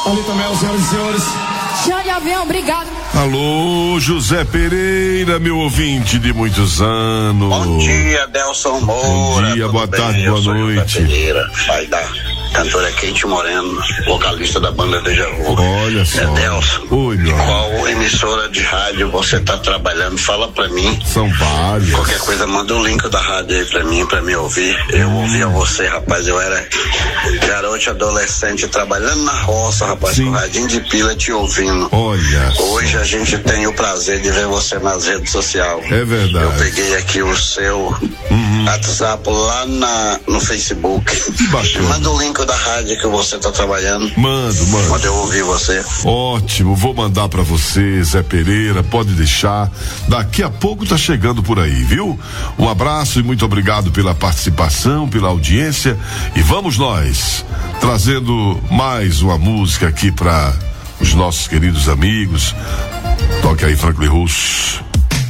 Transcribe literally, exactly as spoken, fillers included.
Ali também, senhoras e senhores. Xande Avião, obrigado. Alô, José Pereira, meu ouvinte de muitos anos. Bom dia, Delson Moura. Bom dia, boa bem? tarde, boa noite. José Pereira, pai da cantora Kate Moreno, vocalista da banda Deja Vu. Olha só. É, Delson. Oi, meu. Qual emissora de rádio você tá trabalhando? Fala pra mim. São várias. Qualquer coisa, manda o link da rádio aí pra mim, pra me ouvir. Eu hum. ouvia você, rapaz. Eu era garoto adolescente trabalhando na roça, rapaz, Sim. com radinho de pilha te ouvindo. Olha. Hoje a gente tem o prazer de ver você nas redes sociais. É verdade. Eu peguei aqui o seu uhum. WhatsApp lá na, no Facebook. Bacana. Manda o link da rádio que você tá trabalhando. Mando, mando. Quando eu ouvir você. Ótimo, vou mandar pra você, Zé Pereira, pode deixar. Daqui a pouco tá chegando por aí, viu? Um abraço e muito obrigado pela participação, pela audiência. E vamos nós, trazendo mais uma música aqui pra os nossos queridos amigos. Toque aí, Franklin Russo.